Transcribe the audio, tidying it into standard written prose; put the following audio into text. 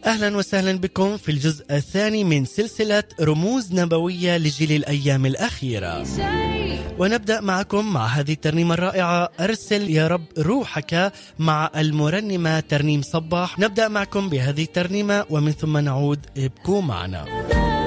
أهلا وسهلا بكم في الجزء الثاني من سلسلة رموز نبوية لجيل الأيام الأخيرة، ونبدأ معكم مع هذه الترنيمة الرائعة أرسل يا رب روحك مع المرنمة ترنيم صباح. نبدأ معكم بهذه الترنيمة ومن ثم نعود، ابقوا معنا.